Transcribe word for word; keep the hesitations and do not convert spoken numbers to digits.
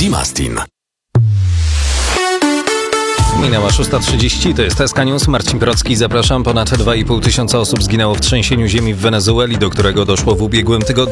Dimastin. Minęła szósta trzydzieści, to jest S K News, Marcin Procki, zapraszam. Ponad dwa i pół tysiąca osób zginęło w trzęsieniu ziemi w Wenezueli, do którego doszło w ubiegłym tygodniu.